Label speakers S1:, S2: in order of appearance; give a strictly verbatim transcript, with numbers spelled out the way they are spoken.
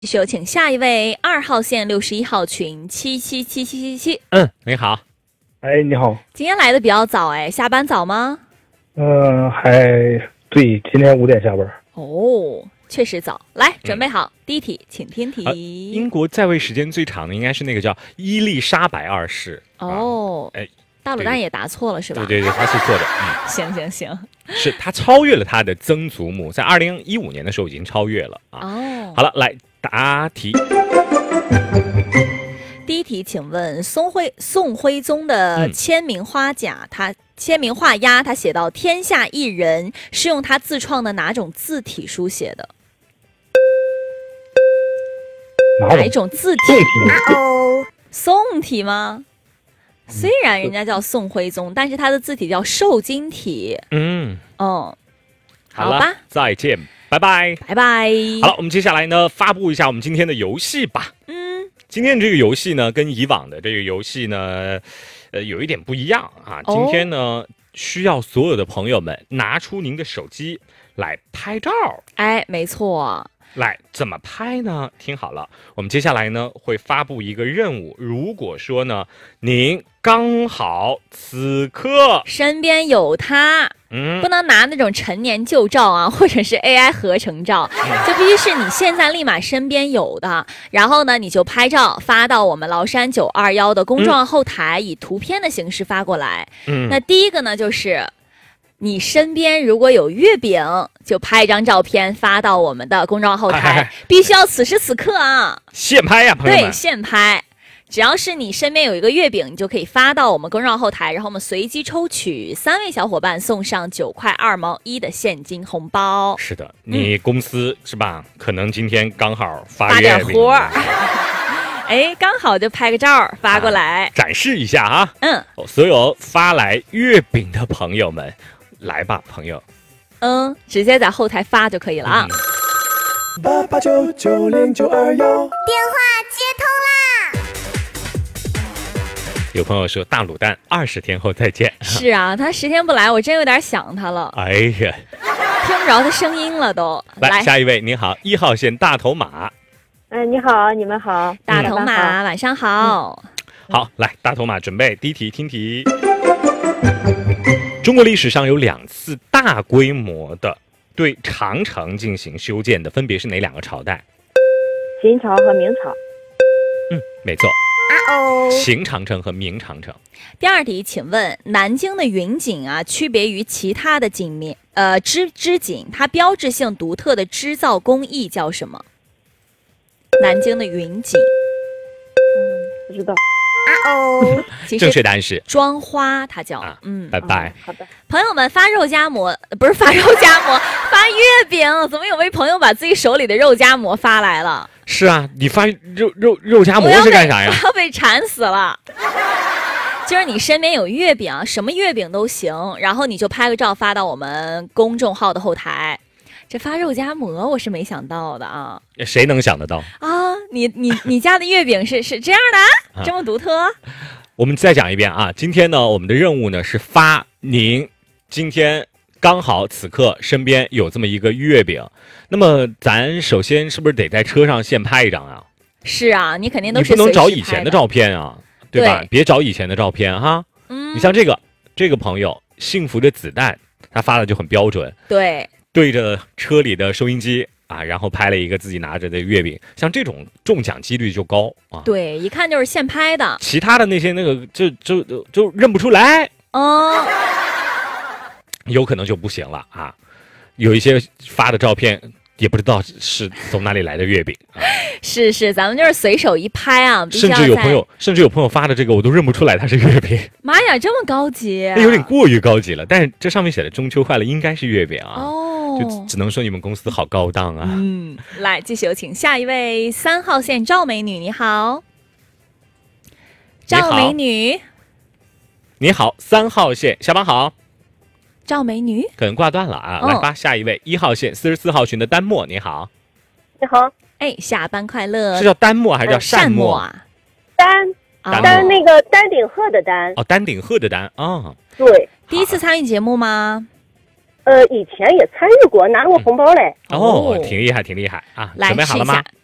S1: 继续有请下一位二号线六十一号群七七七七七七。
S2: 嗯，你好。
S3: 哎，你好。
S1: 今天来的比较早哎，下班早吗？
S3: 嗯、呃，还对，今天五点下班。
S1: 哦，确实早。来，准备好，嗯、第一题，请听题、
S2: 呃。英国在位时间最长的应该是那个叫伊丽莎白二世。
S1: 哦，
S2: 哎、呃，
S1: 大卤蛋也答错了是吧？
S2: 对对对，他是错的。嗯，
S1: 行行行，
S2: 是他超越了他的曾祖母，在二零一五年的时候已经超越了啊。
S1: 哦，
S2: 好了，来答题。
S1: 第一题，请问宋徽宋徽宗的签名花甲，嗯、他签名画押，他写到“天下一人”是用他自创的哪种字体书写的？哪一种字体？
S3: 哦，
S1: 宋体吗？虽然人家叫宋徽宗，但是他的字体叫瘦金体。
S2: 嗯，
S1: 哦，
S2: 好
S1: 吧，
S2: 再见，拜拜，
S1: 拜拜。
S2: 好了，我们接下来呢，发布一下我们今天的游戏吧。
S1: 嗯，
S2: 今天这个游戏呢，跟以往的这个游戏呢，呃，有一点不一样啊。今天呢，哦、需要所有的朋友们拿出您的手机来拍照。
S1: 哎，没错。
S2: 来，怎么拍呢？听好了，我们接下来呢会发布一个任务。如果说呢，您刚好此刻
S1: 身边有他，
S2: 嗯，
S1: 不能拿那种陈年旧照啊，或者是 A I 合成照，嗯、就必须是你现在立马身边有的。然后呢，你就拍照发到我们崂山九二幺的公众号后台，嗯、以图片的形式发过来。
S2: 嗯，
S1: 那第一个呢，就是你身边如果有月饼，就拍一张照片发到我们的公众号后台，哎哎必须要此时此刻啊，
S2: 现拍呀，朋友们，
S1: 对，现拍。只要是你身边有一个月饼，你就可以发到我们公众号后台，然后我们随机抽取三位小伙伴送上九块二毛一的现金红包。
S2: 是的，你公司、嗯、是吧？可能今天刚好发
S1: 发点活儿，哎，刚好就拍个照发过来、
S2: 啊，展示一下啊。
S1: 嗯，
S2: 所有发来月饼的朋友们，来吧，朋友。
S1: 嗯，直接在后台发就可以了啊。
S4: 八八九九零九二幺，电
S5: 话接通啦！
S2: 有朋友说大卤蛋二十天后再见。
S1: 是啊，他十天不来，我真有点想他了。
S2: 哎呀，
S1: 听不着他声音了都。
S2: 来，来下一位，你好，一号线大头马。
S6: 哎，你好，你们好，
S1: 大头马，晚上好。
S2: 嗯、好，来，大头马准备第一题，听题。中国历史上有两次大规模的对长城进行修建的，分别是哪两个朝代？
S6: 秦朝和明朝。
S2: 嗯，没错。
S5: 啊哦，
S2: 秦长城和明长城。
S1: 第二题，请问南京的云锦啊，区别于其他的锦面呃织织锦，它标志性独特的织造工艺叫什么？南京的云锦。
S6: 嗯，不知道。
S5: 啊哦，
S2: 正确答案是
S1: 妆花，它叫、
S2: 啊、
S1: 嗯，
S2: 拜拜、
S6: 嗯。好的，
S1: 朋友们发肉夹馍，不是发肉夹馍，发月饼。怎么有位朋友把自己手里的肉夹馍发来了？
S2: 是啊，你发肉肉肉夹馍是干啥呀？
S1: 我要被馋死了。就是你身边有月饼，什么月饼都行，然后你就拍个照发到我们公众号的后台。这发肉夹馍我是没想到的啊！
S2: 谁能想得到
S1: 啊？你你你家的月饼是是这样的、啊，这么独特？
S2: 我们再讲一遍啊！今天呢，我们的任务呢是发您今天刚好此刻身边有这么一个月饼，那么咱首先是不是得在车上现拍一张啊？
S1: 是啊，你肯定都是
S2: 你不能找以前的照片啊，对吧？
S1: 对，
S2: 别找以前的照片哈。嗯，你像这个这个朋友，幸福的子弹，他发的就很标准。
S1: 对。
S2: 对着车里的收音机啊，然后拍了一个自己拿着的月饼，像这种中奖几率就高啊。
S1: 对，一看就是现拍的。
S2: 其他的那些那个就就就就认不出来，
S1: 哦，
S2: 有可能就不行了啊。有一些发的照片也不知道是从哪里来的月饼、啊。
S1: 是是，咱们就是随手一拍啊。
S2: 甚至有朋友，甚至有朋友发的这个我都认不出来它是月饼。
S1: 妈呀，这么高级、啊！
S2: 有点过于高级了，但是这上面写的中秋快乐应该是月饼啊。
S1: 哦。
S2: 就只能说你们公司好高档啊。
S1: 嗯，来继续有请下一位三号线赵美女，你好。赵美女。
S2: 你好，三号线下班好。
S1: 赵美女
S2: 可能挂断了啊、
S1: 哦、
S2: 来吧，下一位一号线四十四号群的丹墨，你好。
S6: 你好。
S1: 哎，下班快乐。
S2: 是叫丹墨还是叫善墨
S1: 啊？
S6: 丹丹那个丹顶鹤的丹。
S2: 哦，丹顶鹤的丹啊、哦。
S6: 对。
S1: 第一次参与节目吗？
S6: 呃，以前也参与过，拿过红包嘞。
S2: 哦，挺厉害，挺厉害啊！
S1: 来
S2: 准备好了吗？